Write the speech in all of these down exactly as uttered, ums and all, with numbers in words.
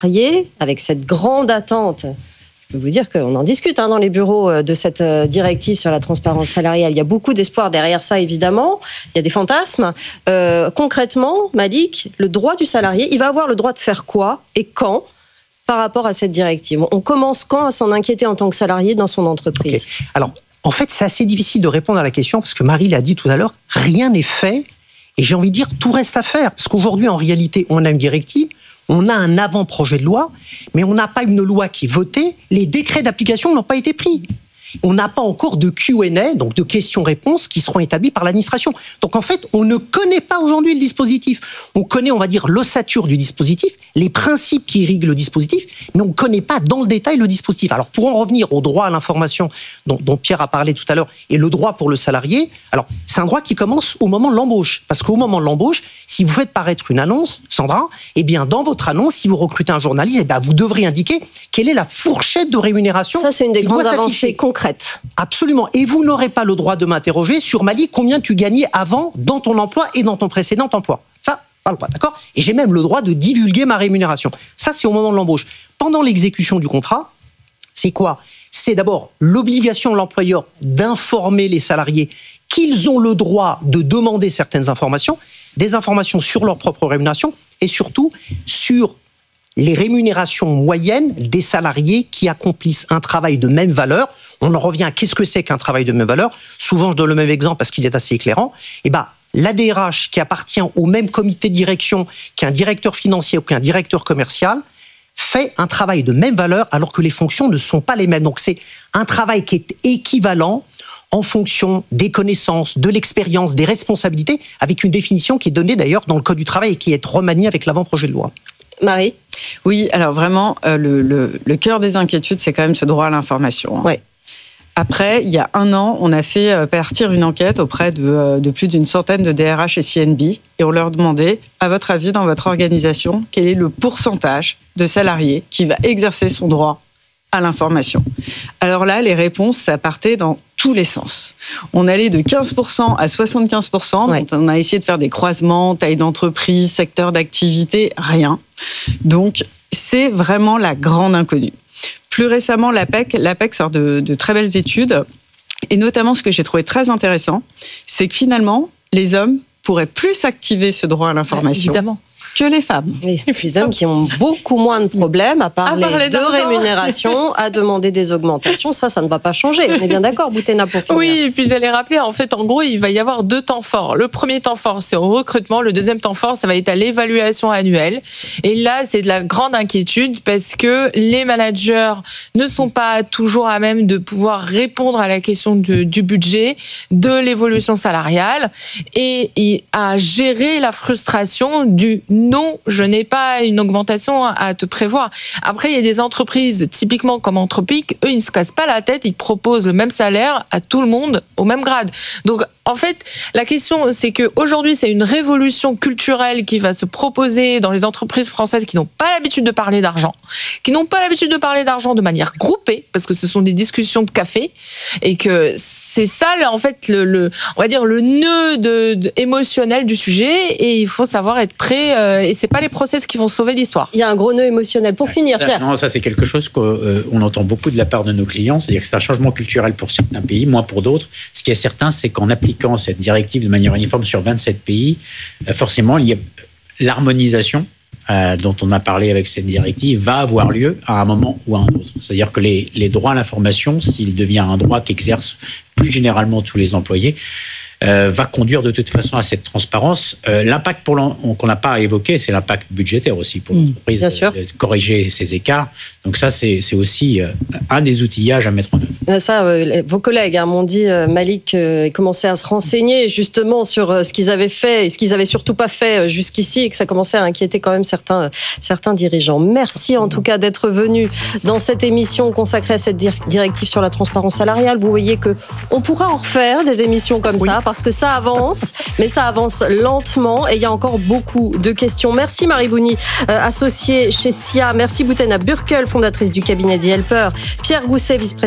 avec cette grande attente. Je peux vous dire qu'on en discute hein, dans les bureaux de cette directive sur la transparence salariale. Il y a beaucoup d'espoir derrière ça, évidemment. Il y a des fantasmes. Euh, concrètement, Malik, le droit du salarié, il va avoir le droit de faire quoi et quand par rapport à cette directive? On commence quand à s'en inquiéter en tant que salarié dans son entreprise? Okay. Alors, en fait, c'est assez difficile de répondre à la question parce que Marie l'a dit tout à l'heure, rien n'est fait et j'ai envie de dire tout reste à faire. Parce qu'aujourd'hui, en réalité, on a une directive, on a un avant-projet de loi, mais on n'a pas une loi qui est votée, les décrets d'application n'ont pas été pris. On n'a pas encore de Q and A, donc de questions-réponses, qui seront établies par l'administration. Donc en fait, on ne connaît pas aujourd'hui le dispositif. On connaît, on va dire, l'ossature du dispositif, les principes qui irriguent le dispositif, mais on ne connaît pas dans le détail le dispositif. Alors pour en revenir au droit à l'information dont, dont Pierre a parlé tout à l'heure, et le droit pour le salarié, alors c'est un droit qui commence au moment de l'embauche. Parce qu'au moment de l'embauche, si vous faites paraître une annonce, Sandra, eh bien dans votre annonce, si vous recrutez un journaliste, eh bien, vous devrez indiquer quelle est la fourchette de rémunération. Ça, c'est une des grandes avancées concrètes. Absolument. Et vous n'aurez pas le droit de m'interroger sur Malik, combien tu gagnais avant dans ton emploi et dans ton précédent emploi. Ça, parle pas, d'accord ? Et j'ai même le droit de divulguer ma rémunération. Ça, c'est au moment de l'embauche. Pendant l'exécution du contrat, c'est quoi ? C'est d'abord l'obligation de l'employeur d'informer les salariés qu'ils ont le droit de demander certaines informations, des informations sur leur propre rémunération et surtout sur les rémunérations moyennes des salariés qui accomplissent un travail de même valeur. On en revient à qu'est-ce que c'est qu'un travail de même valeur. Souvent, je donne le même exemple parce qu'il est assez éclairant. Et ben, l'A D R H qui appartient au même comité de direction qu'un directeur financier ou qu'un directeur commercial fait un travail de même valeur alors que les fonctions ne sont pas les mêmes. Donc, c'est un travail qui est équivalent en fonction des connaissances, de l'expérience, des responsabilités, avec une définition qui est donnée d'ailleurs dans le Code du travail et qui est remaniée avec l'avant-projet de loi. Marie ? Oui, alors vraiment, euh, le, le, le cœur des inquiétudes, c'est quand même ce droit à l'information. Hein. Ouais. Après, il y a un an, on a fait partir une enquête auprès de, de plus d'une centaine de D R H et C N B et on leur demandait, à votre avis, dans votre organisation, quel est le pourcentage de salariés qui va exercer son droit à l'information. Alors là, les réponses, ça partait dans tous les sens. On allait de quinze pour cent à soixante-quinze pour cent. Ouais. On a essayé de faire des croisements, taille d'entreprise, secteur d'activité, rien. Donc, c'est vraiment la grande inconnue. Plus récemment, l'A P E C, l'A P E C sort de, de très belles études. Et notamment, ce que j'ai trouvé très intéressant, c'est que finalement, les hommes pourraient plus activer ce droit à l'information. Évidemment. Que les femmes. Les, les hommes qui ont beaucoup moins de problèmes à parler, à parler de rémunération, à demander des augmentations. Ça, ça ne va pas changer. On est bien d'accord, Boutena, pour finir. Oui, et puis j'allais rappeler, en fait, en gros, il va y avoir deux temps forts. Le premier temps fort, c'est au recrutement. Le deuxième temps fort, ça va être à l'évaluation annuelle. Et là, c'est de la grande inquiétude parce que les managers ne sont pas toujours à même de pouvoir répondre à la question de, du budget, de l'évolution salariale et, et à gérer la frustration du non, je n'ai pas une augmentation à te prévoir. Après, il y a des entreprises, typiquement comme Anthropic, eux, ils ne se cassent pas la tête, ils proposent le même salaire à tout le monde au même grade. Donc, en fait, la question, c'est qu'aujourd'hui, c'est une révolution culturelle qui va se proposer dans les entreprises françaises qui n'ont pas l'habitude de parler d'argent, qui n'ont pas l'habitude de parler d'argent de manière groupée, parce que ce sont des discussions de café, et que c'est ça, en fait, le, le on va dire le nœud de, de, émotionnel du sujet, et il faut savoir être prêt, euh, et c'est pas les process qui vont sauver l'histoire. Il y a un gros nœud émotionnel. Pour finir, ça, Pierre. Non, ça, c'est quelque chose qu'on euh, entend beaucoup de la part de nos clients, c'est-à-dire que c'est un changement culturel pour certains pays, moins pour d'autres. Ce qui est certain, c'est qu'en appliquant cette directive de manière uniforme sur vingt-sept pays, forcément, il y a l'harmonisation euh, dont on a parlé avec cette directive va avoir lieu à un moment ou à un autre. C'est-à-dire que les, les droits à l'information, s'il devient un droit qu'exercent plus généralement tous les employés, Euh, va conduire de toute façon à cette transparence. Euh, l'impact pour qu'on n'a pas évoqué, c'est l'impact budgétaire aussi pour mmh, l'entreprise, de, de corriger ces écarts. Donc ça, c'est, c'est aussi euh, un des outillages à mettre en œuvre. Ça, euh, vos collègues hein, m'ont dit, euh, Malik euh, commençait à se renseigner justement sur euh, ce qu'ils avaient fait et ce qu'ils avaient surtout pas fait euh, jusqu'ici et que ça commençait à inquiéter quand même certains, euh, certains dirigeants. Merci en tout cas d'être venu dans cette émission consacrée à cette directive sur la transparence salariale. Vous voyez que on pourra en refaire des émissions comme oui. ça. Parce que ça avance, mais ça avance lentement et il y a encore beaucoup de questions. Merci Marie Bouni, euh, associée chez S I A. Merci Boutena Burkel, fondatrice du cabinet The Helper. Pierre Gousset, vice-président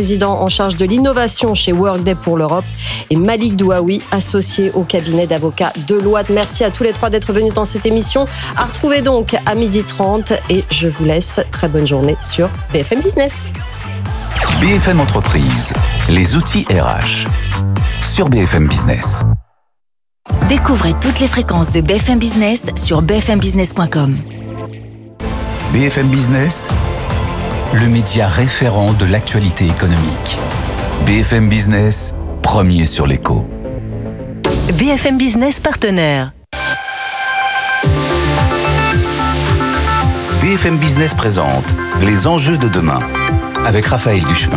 en charge de l'innovation chez Workday pour l'Europe, et Malik Douaoui, associé au cabinet d'avocats Deloitte. Merci à tous les trois d'être venus dans cette émission. À retrouver donc à midi trente, et je vous laisse. Très bonne journée sur B F M Business. B F M Entreprise, les outils R H, sur B F M Business. Découvrez toutes les fréquences de B F M Business sur b f m business point com. B F M Business, le média référent de l'actualité économique. B F M Business, premier sur l'écho. B F M Business partenaire. B F M Business présente les enjeux de demain avec Raphaël Duchemin.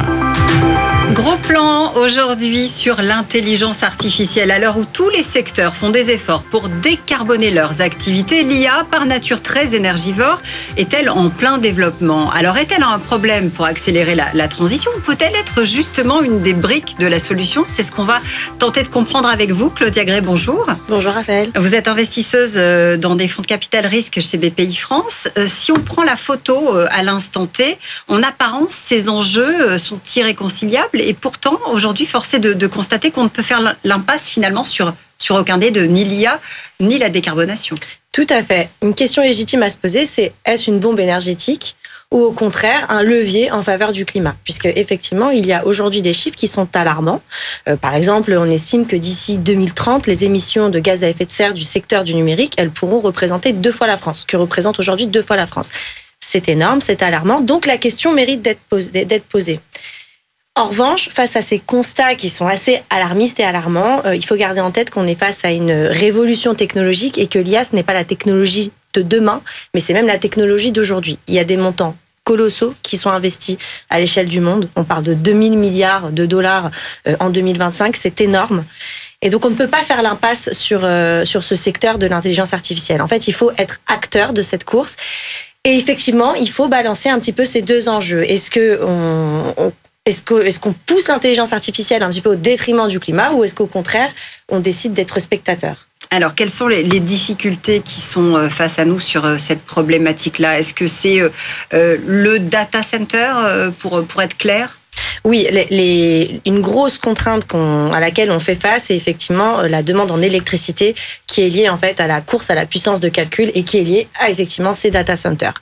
Gros plan aujourd'hui sur l'intelligence artificielle. À l'heure où tous les secteurs font des efforts pour décarboner leurs activités, l'I A, par nature très énergivore, est-elle en plein développement? Alors est-elle un problème pour accélérer la, la transition, ou peut-elle être justement une des briques de la solution? C'est ce qu'on va tenter de comprendre avec vous. Claudia Gray, bonjour. Bonjour Raphaël. Vous êtes investisseuse dans des fonds de capital risque chez B P I France. Si on prend la photo à l'instant T, en apparence, ces enjeux sont irréconciliables. Et pourtant, aujourd'hui, force est de, de constater qu'on ne peut faire l'impasse finalement sur, sur aucun des deux, ni l'I A, ni la décarbonation. Tout à fait. Une question légitime à se poser, c'est est-ce une bombe énergétique ou au contraire un levier en faveur du climat? Puisque effectivement, il y a aujourd'hui des chiffres qui sont alarmants. Euh, par exemple, on estime que d'ici deux mille trente, les émissions de gaz à effet de serre du secteur du numérique, elles pourront représenter deux fois la France, que représente aujourd'hui deux fois la France. C'est énorme, c'est alarmant. Donc la question mérite d'être posée. D'être posée. En revanche, face à ces constats qui sont assez alarmistes et alarmants, euh, il faut garder en tête qu'on est face à une révolution technologique et que l'I A, ce n'est pas la technologie de demain, mais c'est même la technologie d'aujourd'hui. Il y a des montants colossaux qui sont investis à l'échelle du monde. On parle de deux mille milliards de dollars euh, en deux mille vingt-cinq, c'est énorme. Et donc, on ne peut pas faire l'impasse sur, euh, sur ce secteur de l'intelligence artificielle. En fait, il faut être acteur de cette course. Et effectivement, il faut balancer un petit peu ces deux enjeux. Est-ce que on, on Est-ce que, est-ce qu'on pousse l'intelligence artificielle un petit peu au détriment du climat, ou est-ce qu'au contraire, on décide d'être spectateur? Alors, quelles sont les, les difficultés qui sont face à nous sur cette problématique-là? Est-ce que c'est euh, le data center, euh, pour, pour être clair? Oui, les, les, une grosse contrainte qu'on, à laquelle on fait face, c'est effectivement la demande en électricité qui est liée en fait à la course à la puissance de calcul et qui est liée à effectivement ces data centers.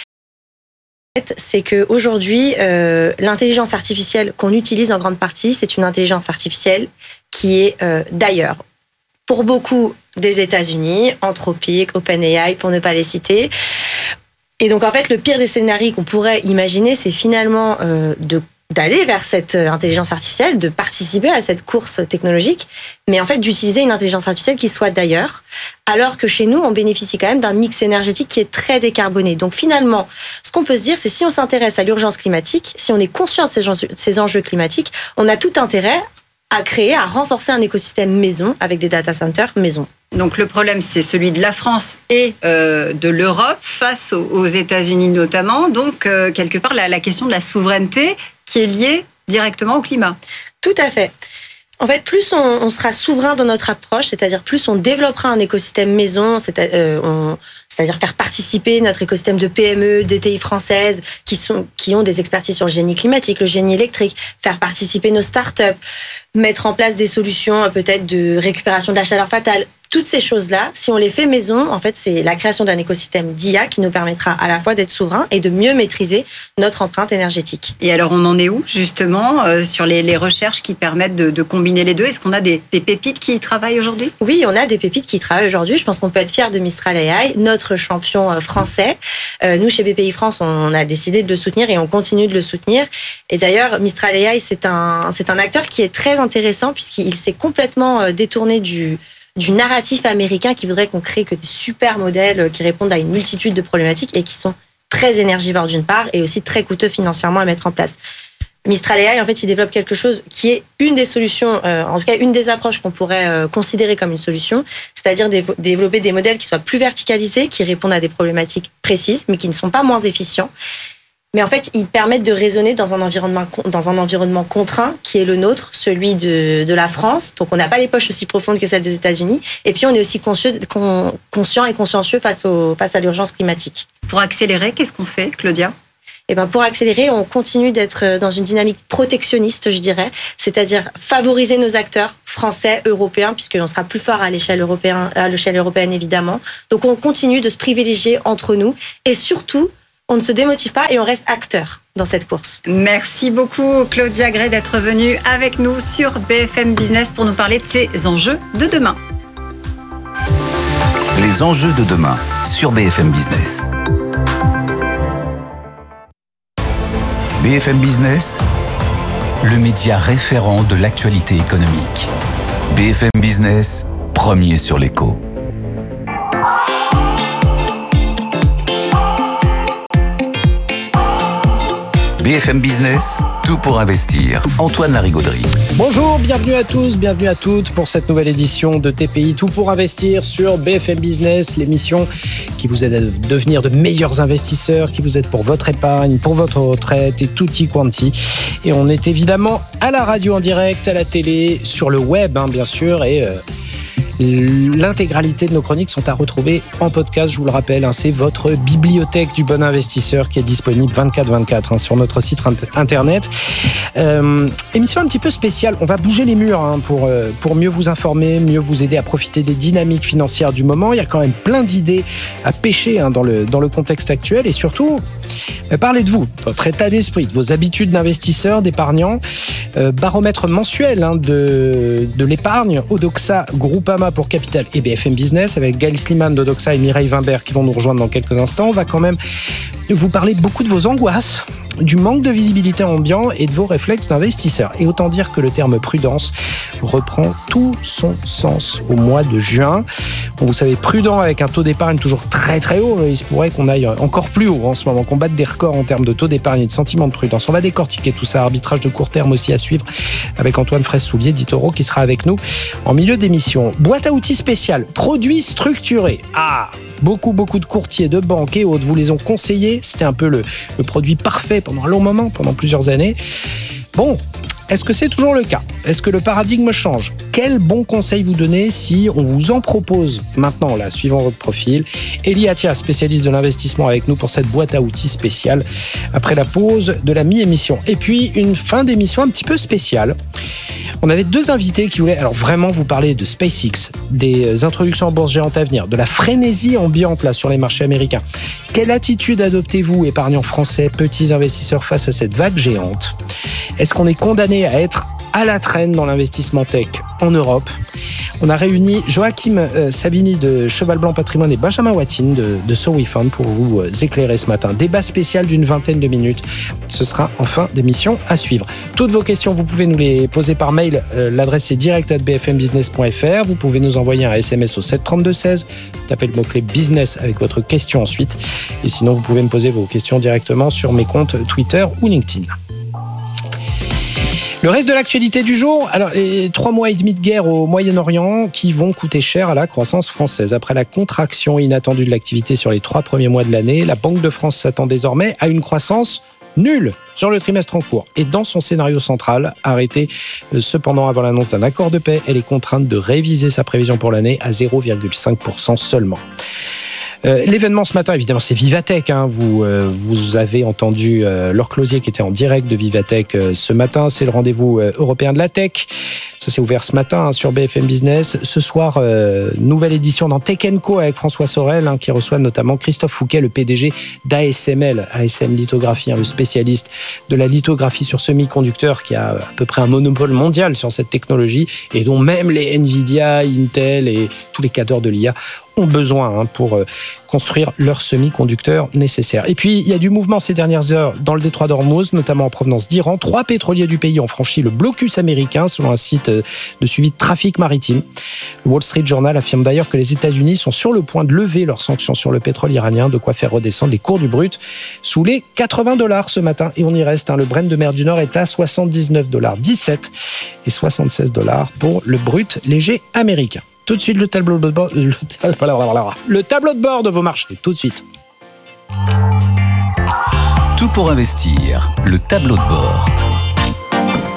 C'est qu'aujourd'hui, euh, l'intelligence artificielle qu'on utilise en grande partie, c'est une intelligence artificielle qui est euh, d'ailleurs. Pour beaucoup des États-Unis, Anthropic, OpenAI, pour ne pas les citer. Et donc, en fait, le pire des scénarios qu'on pourrait imaginer, c'est finalement euh, de d'aller vers cette intelligence artificielle, de participer à cette course technologique, mais en fait d'utiliser une intelligence artificielle qui soit d'ailleurs, alors que chez nous, on bénéficie quand même d'un mix énergétique qui est très décarboné. Donc finalement, ce qu'on peut se dire, c'est si on s'intéresse à l'urgence climatique, si on est conscient de ces enjeux, ces enjeux climatiques, on a tout intérêt à créer, à renforcer un écosystème maison avec des data centers maison. Donc le problème, c'est celui de la France et euh, de l'Europe face aux, aux États-Unis notamment. Donc euh, quelque part, la, la question de la souveraineté qui est liée directement au climat. Tout à fait. En fait, plus on, on sera souverain dans notre approche, c'est-à-dire plus on développera un écosystème maison, c'est, euh, on, c'est-à-dire faire participer notre écosystème de P M E, de T I françaises qui, sont, qui ont des expertises sur le génie climatique, le génie électrique, faire participer nos startups, mettre en place des solutions peut-être de récupération de la chaleur fatale. Toutes ces choses-là, si on les fait maison, en fait, c'est la création d'un écosystème d'I A qui nous permettra à la fois d'être souverain et de mieux maîtriser notre empreinte énergétique. Et alors, on en est où, justement, euh, sur les, les recherches qui permettent de, de combiner les deux? Est-ce qu'on a des, des pépites qui y travaillent aujourd'hui? Oui, on a des pépites qui y travaillent aujourd'hui. Je pense qu'on peut être fiers de Mistral A I, notre champion français. Euh, nous, chez B P I France, on a décidé de le soutenir et on continue de le soutenir. Et d'ailleurs, Mistral A I, c'est un, c'est un acteur qui est très intéressant puisqu'il s'est complètement détourné du... du narratif américain qui voudrait qu'on crée que des super modèles qui répondent à une multitude de problématiques et qui sont très énergivores d'une part et aussi très coûteux financièrement à mettre en place. Mistral A I, en fait, il développe quelque chose qui est une des solutions, euh, en tout cas une des approches qu'on pourrait euh, considérer comme une solution, c'est-à-dire dé- développer des modèles qui soient plus verticalisés, qui répondent à des problématiques précises, mais qui ne sont pas moins efficients. Mais en fait, ils permettent de raisonner dans un environnement, dans un environnement contraint qui est le nôtre, celui de, de la France. Donc, on n'a pas les poches aussi profondes que celles des États-Unis. Et puis, on est aussi conscient, conscient et consciencieux face, au, face à l'urgence climatique. Pour accélérer, qu'est-ce qu'on fait, Claudia ? Et ben pour accélérer, on continue d'être dans une dynamique protectionniste, je dirais, c'est-à-dire favoriser nos acteurs français, européens, puisqu'on sera plus fort à l'échelle européenne, à l'échelle européenne évidemment. Donc on continue de se privilégier entre nous et surtout, on ne se démotive pas et on reste acteur dans cette course. Merci beaucoup Claudia Gray d'être venue avec nous sur B F M Business pour nous parler de ces enjeux de demain. Les enjeux de demain sur B F M Business. B F M Business, le média référent de l'actualité économique. B F M Business, premier sur l'écho. B F M Business, tout pour investir. Antoine Larigauderie. Bonjour, bienvenue à tous, bienvenue à toutes pour cette nouvelle édition de T P I, tout pour investir sur B F M Business, l'émission qui vous aide à devenir de meilleurs investisseurs, qui vous aide pour votre épargne, pour votre retraite et tutti quanti. Et on est évidemment à la radio en direct, à la télé, sur le web, hein, bien sûr, et... Euh, l'intégralité de nos chroniques sont à retrouver en podcast, je vous le rappelle, hein, c'est votre bibliothèque du bon investisseur qui est disponible vingt-quatre vingt-quatre hein, sur notre site internet. Euh, émission un petit peu spéciale, on va bouger les murs hein, pour, euh, pour mieux vous informer, mieux vous aider à profiter des dynamiques financières du moment. Il y a quand même plein d'idées à pêcher hein, dans, le, dans le contexte actuel et surtout, euh, parlez de vous, de votre état d'esprit, de vos habitudes d'investisseurs, d'épargnants. Euh, baromètre mensuel hein, de, de l'épargne, Odoxa, Groupama pour Capital et B F M Business avec Gaël Sliman d'Odoxa et Mireille Wimbert qui vont nous rejoindre dans quelques instants. On va quand même vous parler beaucoup de vos angoisses, du manque de visibilité ambiant et de vos réflexes d'investisseurs. Et autant dire que le terme prudence reprend tout son sens au mois de juin. Bon, vous savez, prudent avec un taux d'épargne toujours très très haut, il se pourrait qu'on aille encore plus haut en ce moment, qu'on batte des records en termes de taux d'épargne et de sentiment de prudence. On va décortiquer tout ça, arbitrage de court terme aussi à suivre avec Antoine Fraisse-Soulier d'Itoro qui sera avec nous en milieu d'émission. Boîte à outils spéciale, produits structurés. Ah, beaucoup beaucoup de courtiers, de banques et autres vous les ont conseillés. C'était un peu le, le produit parfait pendant un long moment, pendant plusieurs années. Bon, est-ce que c'est toujours le cas ? Est-ce que le paradigme change ? Quel bon conseil vous donnez si on vous en propose maintenant, là, suivant votre profil ? Elie Attia, spécialiste de l'investissement avec nous pour cette boîte à outils spéciale après la pause de la mi-émission. Et puis, une fin d'émission un petit peu spéciale. On avait deux invités qui voulaient alors vraiment vous parler de SpaceX, des introductions en bourse géantes à venir, de la frénésie ambiante là sur les marchés américains. Quelle attitude adoptez-vous, épargnants français, petits investisseurs, face à cette vague géante ? Est-ce qu'on est condamné à être à la traîne dans l'investissement tech en Europe? On a réuni Joachim euh, Sabini de Cheval Blanc Patrimoine et Benjamin Watine de, de SoWeFund pour vous euh, éclairer ce matin. Débat spécial d'une vingtaine de minutes. Ce sera en fin d'émission à suivre. Toutes vos questions, vous pouvez nous les poser par mail. Euh, l'adresse est direct arobase b f m business point f r. Vous pouvez nous envoyer un S M S au sept trente-deux seize. Tapez le mot-clé business avec votre question ensuite. Et sinon, vous pouvez me poser vos questions directement sur mes comptes Twitter ou LinkedIn. Le reste de l'actualité du jour, alors les trois mois et demi de guerre au Moyen-Orient qui vont coûter cher à la croissance française. Après la contraction inattendue de l'activité sur les trois premiers mois de l'année, la Banque de France s'attend désormais à une croissance nulle sur le trimestre en cours. Et dans son scénario central, arrêté cependant avant l'annonce d'un accord de paix, elle est contrainte de réviser sa prévision pour l'année à zéro virgule cinq pour cent seulement. Euh, l'événement ce matin, évidemment, c'est Vivatech. Hein. Vous, euh, vous avez entendu euh, Laure Closier qui était en direct de Vivatech euh, ce matin. C'est le rendez-vous euh, européen de la tech. Ça s'est ouvert ce matin hein, sur B F M Business. Ce soir, euh, nouvelle édition dans Tech and Co avec François Sorel hein, qui reçoit notamment Christophe Fouquet, le P D G d'A S M L, A S M Lithographie, hein, le spécialiste de la lithographie sur semi-conducteurs qui a à peu près un monopole mondial sur cette technologie et dont même les Nvidia, Intel et tous les cadres de l'I A ont besoin hein, pour euh, construire leurs semi-conducteurs nécessaires. Et puis, il y a du mouvement ces dernières heures dans le détroit d'Ormuz, notamment en provenance d'Iran. Trois pétroliers du pays ont franchi le blocus américain selon un site euh, de suivi de trafic maritime. Le Wall Street Journal affirme d'ailleurs que les États-Unis sont sur le point de lever leurs sanctions sur le pétrole iranien, de quoi faire redescendre les cours du brut sous les quatre-vingts dollars ce matin. Et on y reste. Hein. Le Brent de mer du Nord est à soixante-dix-neuf virgule dix-sept dollars et soixante-seize dollars pour le brut léger américain. Tout de suite, le tableau de bord, le, le tableau de bord de vos marchés. Tout de suite. Tout pour investir, le tableau de bord.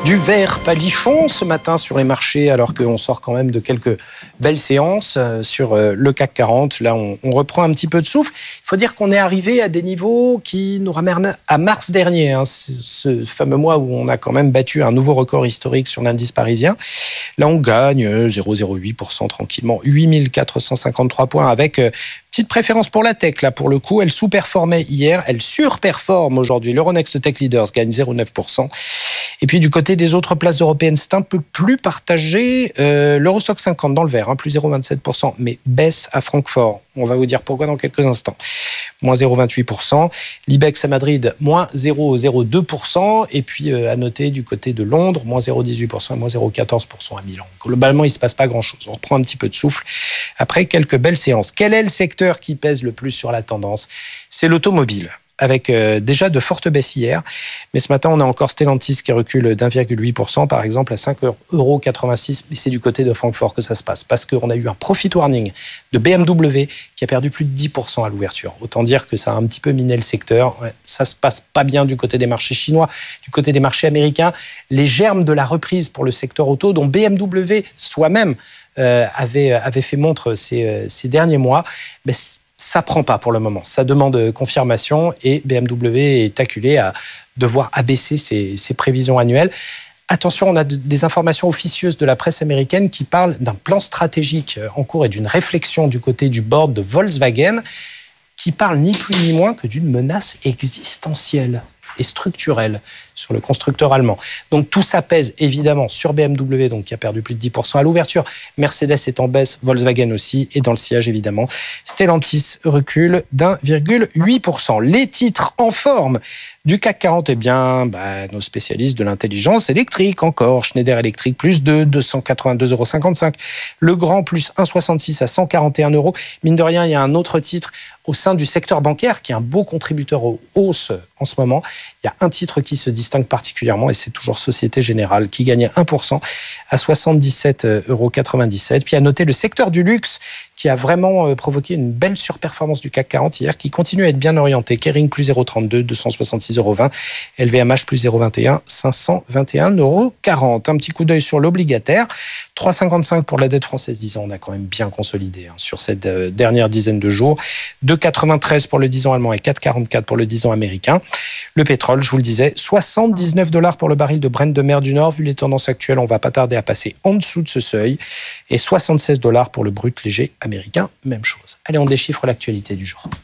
Du vert palichon ce matin sur les marchés, alors qu'on sort quand même de quelques belles séances sur le C A C quarante. Là, on, on reprend un petit peu de souffle. Il faut dire qu'on est arrivé à des niveaux qui nous ramènent à mars dernier, hein, ce fameux mois où on a quand même battu un nouveau record historique sur l'indice parisien. Là, on gagne zéro virgule zéro huit pour cent tranquillement, huit mille quatre cent cinquante-trois points, avec petite préférence pour la tech. Là, pour le coup, elle sous-performait hier, elle surperforme aujourd'hui. L'Euronext Tech Leaders gagne zéro virgule neuf pour cent. Et puis du côté des autres places européennes, c'est un peu plus partagé. Euh, L'Eurostock cinquante dans le vert, hein, plus zéro virgule vingt-sept pour cent, mais baisse à Francfort. On va vous dire pourquoi dans quelques instants. Moins zéro virgule vingt-huit pour cent. L'Ibex à Madrid, moins zéro virgule zéro deux pour cent. Et puis euh, à noter du côté de Londres, moins zéro virgule dix-huit pour cent et moins zéro virgule quatorze pour cent à Milan. Globalement, il ne se passe pas grand-chose. On reprend un petit peu de souffle après quelques belles séances. Quel est le secteur qui pèse le plus sur la tendance? C'est l'automobile, avec euh, déjà de fortes baisses hier. Mais ce matin, on a encore Stellantis qui recule d'un virgule huit pour cent, par exemple, à cinq euros quatre-vingt-six. Mais c'est du côté de Francfort que ça se passe, parce qu'on a eu un profit warning de B M W qui a perdu plus de dix pour cent à l'ouverture. Autant dire que ça a un petit peu miné le secteur. Ouais, ça se passe pas bien du côté des marchés chinois, du côté des marchés américains. Les germes de la reprise pour le secteur auto, dont B M W soi-même euh, avait, avait fait montre ces, ces derniers mois, ben, ça prend pas pour le moment. Ça demande confirmation et B M W est acculé à devoir abaisser ses, ses prévisions annuelles. Attention, on a des informations officieuses de la presse américaine qui parlent d'un plan stratégique en cours et d'une réflexion du côté du board de Volkswagen qui parle ni plus ni moins que d'une menace existentielle et structurelle sur le constructeur allemand. Donc tout ça pèse évidemment sur B M W, donc qui a perdu plus de dix pour cent à l'ouverture. Mercedes est en baisse, Volkswagen aussi, et dans le sillage évidemment. Stellantis recule d'un virgule huit pour cent. Les titres en forme du C A C quarante, eh bien, bah, nos spécialistes de l'intelligence électrique encore. Schneider Electric plus de deux cent quatre-vingt-deux euros cinquante-cinq. Legrand plus un virgule soixante-six à cent quarante et un euros. Mine de rien, il y a un autre titre au sein du secteur bancaire qui est un beau contributeur aux hausses en ce moment. Il y a un titre qui se distingue particulièrement et c'est toujours Société Générale qui gagne un pour cent à soixante-dix-sept euros quatre-vingt-dix-sept. Puis à noter le secteur du luxe qui a vraiment provoqué une belle surperformance du C A C quarante hier, qui continue à être bien orienté. Kering plus zéro virgule trente-deux, deux cent soixante-six euros vingt. L V M H plus zéro virgule vingt et un, cinq cent vingt et un euros quarante. Un petit coup d'œil sur l'obligataire. trois virgule cinquante-cinq pour la dette française dix ans. On a quand même bien consolidé hein, sur cette euh, dernière dizaine de jours. deux virgule quatre-vingt-treize pour le dix ans allemand et quatre virgule quarante-quatre pour le dix ans américain. Le pétrole, je vous le disais, soixante-dix-neuf dollars pour le baril de Brent de mer du Nord. Vu les tendances actuelles, on va pas tarder à passer en dessous de ce seuil. Et soixante-seize dollars pour le brut léger américain. Même chose. Allez, on déchiffre l'actualité du jour.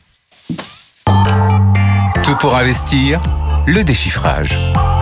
Tout pour investir, le déchiffrage.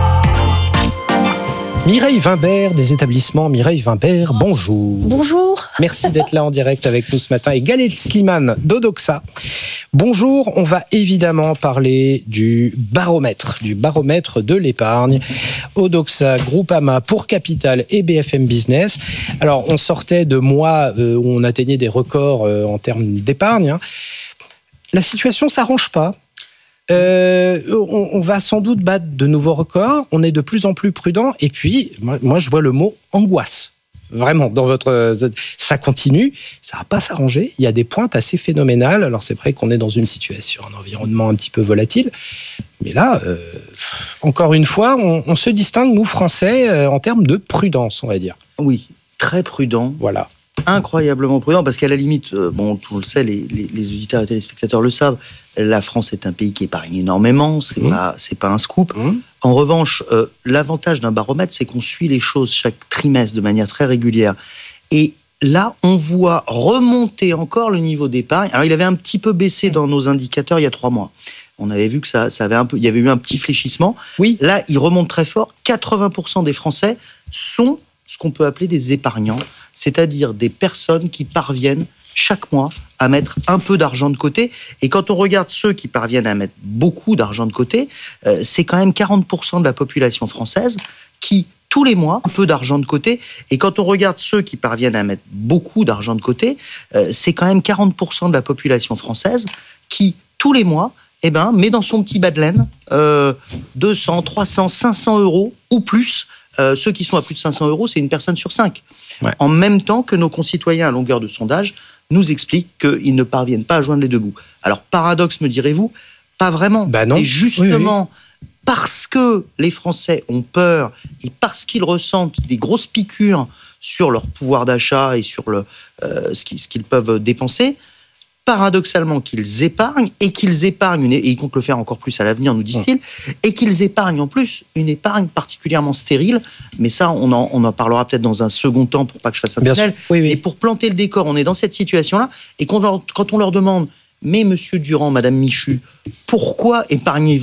Mireille Wimbert des établissements Mireille Wimbert, bonjour. Bonjour. Merci d'être là en direct avec nous ce matin. Et Gaël Sliman d'Odoxa. Bonjour, on va évidemment parler du baromètre, du baromètre de l'épargne. Odoxa, Groupama, Pour Capital et B F M Business. Alors, on sortait de mois où on atteignait des records en termes d'épargne. La situation ne s'arrange pas. Euh, on, on va sans doute battre de nouveaux records. On est de plus en plus prudent. Et puis, moi, moi je vois le mot angoisse. Vraiment, dans votre, ça continue, ça va pas s'arranger. Il y a des pointes assez phénoménales. Alors c'est vrai qu'on est dans une situation, un environnement un petit peu volatile, mais là, euh, encore une fois, on, on se distingue nous Français euh, en termes de prudence, on va dire. Oui, très prudent. Voilà. Incroyablement prudent, parce qu'à la limite, euh, bon, tout le sait, les, les, les auditeurs et téléspectateurs le savent, la France est un pays qui épargne énormément, c'est mmh. pas, c'est pas un scoop. Mmh. En revanche, euh, l'avantage d'un baromètre, c'est qu'on suit les choses chaque trimestre de manière très régulière. Et là, on voit remonter encore le niveau d'épargne. Alors, il avait un petit peu baissé dans nos indicateurs il y a trois mois. On avait vu que ça, ça avait un peu, il y avait eu un petit fléchissement. Oui. Là, il remonte très fort. quatre-vingts pour cent des Français sont ce qu'on peut appeler des épargnants, c'est-à-dire des personnes qui parviennent chaque mois à mettre un peu d'argent de côté. Et quand on regarde ceux qui parviennent à mettre beaucoup d'argent de côté, euh, c'est quand même quarante pour cent de la population française qui, tous les mois, un peu d'argent de côté. Et quand on regarde ceux qui parviennent à mettre beaucoup d'argent de côté, euh, c'est quand même quarante pour cent de la population française qui, tous les mois, eh ben, met dans son petit bas de laine euh, deux cents, trois cents, cinq cents euros ou plus. Euh, ceux qui sont à plus de cinq cents euros, c'est une personne sur cinq. Ouais. En même temps que nos concitoyens à longueur de sondage nous expliquent qu'ils ne parviennent pas à joindre les deux bouts. Alors, paradoxe, me direz-vous, pas vraiment. Bah non. C'est justement... Oui, oui. parce que les Français ont peur et parce qu'ils ressentent des grosses piqûres sur leur pouvoir d'achat et sur le, euh, ce qu'ils, ce qu'ils peuvent dépenser, paradoxalement qu'ils épargnent, et qu'ils épargnent, une, et ils comptent le faire encore plus à l'avenir, nous disent-ils, mmh. et qu'ils épargnent en plus une épargne particulièrement stérile, mais ça, on en, on en parlera peut-être dans un second temps pour pas que je fasse un tunnel. Oui, oui. Et pour planter le décor, on est dans cette situation-là, et quand on leur, quand on leur demande « Mais monsieur Durand, madame Michu, pourquoi épargnez-vous ?»